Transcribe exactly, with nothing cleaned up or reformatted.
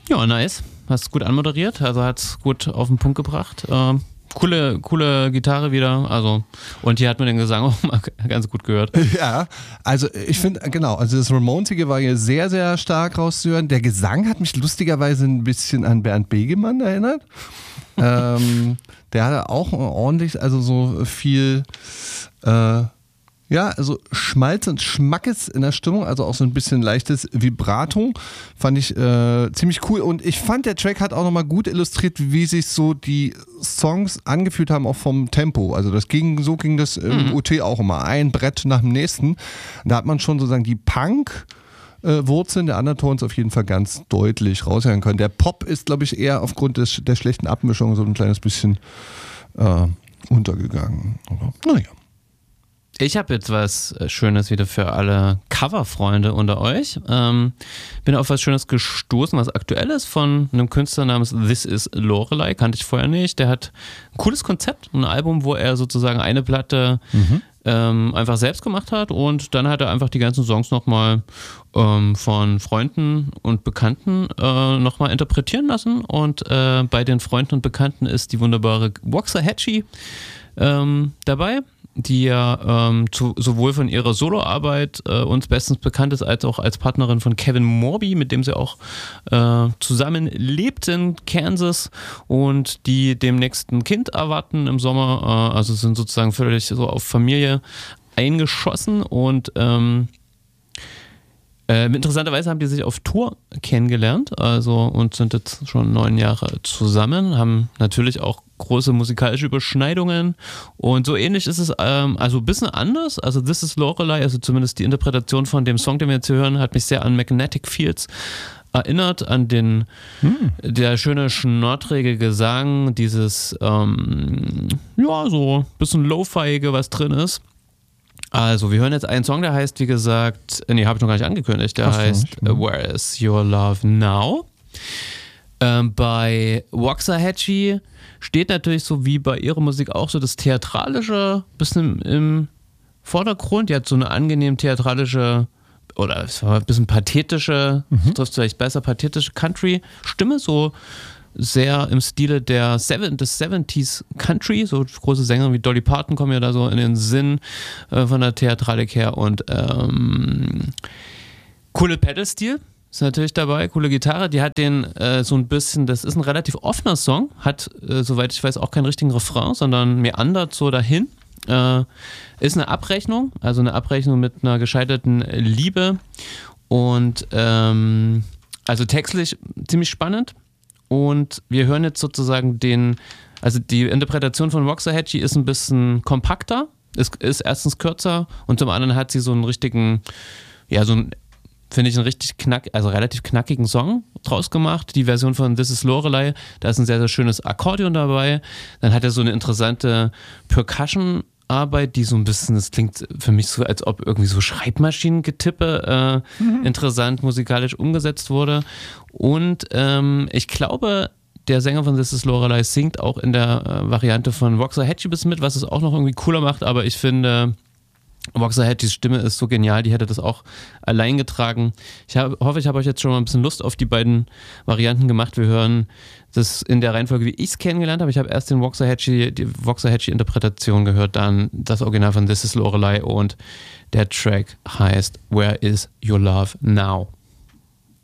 Ja, nice. Hast gut anmoderiert, also hat's gut auf den Punkt gebracht. Ähm, coole, coole Gitarre wieder, also und hier hat man den Gesang auch mal ganz gut gehört. Ja, also ich finde, genau, also das Ramonesige war hier sehr, sehr stark rauszuhören. Der Gesang hat mich lustigerweise ein bisschen an Bernd Begemann erinnert. ähm, der hatte auch ordentlich, also so viel äh, ja, also Schmalz und Schmackes in der Stimmung, also auch so ein bisschen leichtes Vibrato, fand ich äh, ziemlich cool. Und ich fand, der Track hat auch nochmal gut illustriert, wie sich so die Songs angefühlt haben, auch vom Tempo. Also das ging, so ging das im mhm. U T auch immer, ein Brett nach dem nächsten. Da hat man schon sozusagen die Punk- Äh, Wurzeln der Undertones auf jeden Fall ganz deutlich raushören können. Der Pop ist, glaube ich, eher aufgrund des, der schlechten Abmischung so ein kleines bisschen äh, untergegangen. Aber naja. Ich habe jetzt was Schönes wieder für alle Coverfreunde unter euch. Ähm, bin auf was Schönes gestoßen, was aktuell ist, von einem Künstler namens This Is Lorelei. Kannte ich vorher nicht. Der hat ein cooles Konzept, ein Album, wo er sozusagen eine Platte mhm. ähm, einfach selbst gemacht hat und dann hat er einfach die ganzen Songs nochmal ähm, von Freunden und Bekannten äh, nochmal interpretieren lassen. Und äh, bei den Freunden und Bekannten ist die wunderbare Waxahachie ähm, dabei, die ja ähm, zu, sowohl von ihrer Soloarbeit äh, uns bestens bekannt ist, als auch als Partnerin von Kevin Morby, mit dem sie auch äh, zusammen lebt in Kansas und die demnächst ein Kind erwarten im Sommer, äh, also sind sozusagen völlig so auf Familie eingeschossen und ähm, äh, interessanterweise haben die sich auf Tour kennengelernt, also und sind jetzt schon neun Jahre zusammen, haben natürlich auch große musikalische Überschneidungen und so ähnlich ist es, ähm, also ein bisschen anders, also This Is Lorelei, also zumindest die Interpretation von dem Song, den wir jetzt hier hören, hat mich sehr an Magnetic Fields erinnert, an den, hm. der schöne schnortrige Gesang, dieses, ähm, ja, so ein bisschen Lo-Fiige, was drin ist. Also, wir hören jetzt einen Song, der heißt, wie gesagt, nee, habe ich noch gar nicht angekündigt, der Ach, heißt Where Is Your Love Now? Ähm, bei Waxahachie steht natürlich so wie bei ihrer Musik auch so das Theatralische ein bisschen im Vordergrund. Die hat so eine angenehm theatralische oder es war ein bisschen pathetische, mhm. trifft vielleicht besser, pathetische Country-Stimme, so sehr im Stile der Seven, des seventies Country, so große Sänger wie Dolly Parton kommen ja da so in den Sinn äh, von der Theatralik her und ähm, coole Pedal-Stil ist natürlich dabei, coole Gitarre, die hat den äh, so ein bisschen, das ist ein relativ offener Song, hat, äh, soweit ich weiß, auch keinen richtigen Refrain, sondern meandert so dahin. Äh, ist eine Abrechnung, also eine Abrechnung mit einer gescheiterten Liebe und ähm, also textlich ziemlich spannend und wir hören jetzt sozusagen den, also die Interpretation von Waxahachie ist ein bisschen kompakter, ist, ist erstens kürzer und zum anderen hat sie so einen richtigen, ja so ein finde ich einen richtig knack, also relativ knackigen Song draus gemacht. Die Version von This Is Lorelei, da ist ein sehr, sehr schönes Akkordeon dabei. Dann hat er so eine interessante Percussion-Arbeit, die so ein bisschen, das klingt für mich so, als ob irgendwie so Schreibmaschinengetippe äh, mhm. interessant musikalisch umgesetzt wurde. Und ähm, ich glaube, der Sänger von This Is Lorelei singt auch in der äh, Variante von Waxahachie bis mit, was es auch noch irgendwie cooler macht, aber ich finde, Waxahachies Stimme ist so genial, die hätte das auch allein getragen. Ich hab, hoffe, ich habe euch jetzt schon mal ein bisschen Lust auf die beiden Varianten gemacht. Wir hören das in der Reihenfolge, wie ich es kennengelernt habe. Ich habe erst den Waxahachie, die Waxahachie-Interpretation gehört, dann das Original von This Is Lorelei und der Track heißt Where Is Your Love Now?